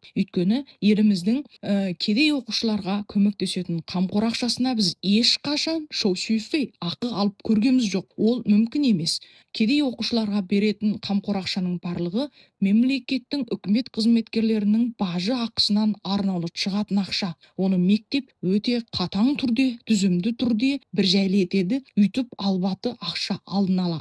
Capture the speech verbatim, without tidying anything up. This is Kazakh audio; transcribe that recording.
Өйткені еліміздің ә, кедей оқушыларға көмектесетін қамқор ақшасына біз ешқашан шоу-шуйфей ақы алып көргеміз жоқ. Ол мүмкін емес. Кедей оқушыларға беретін қамқор ақшаның барлығы мемлекеттің үкімет қызметкерлерінің бажы ақысынан арнаулы шығатын ақша. Оны мектеп өте қатаң түрде, түзімді түрде бір жайлы етеді. Үйтіп албаты ақша алдын ала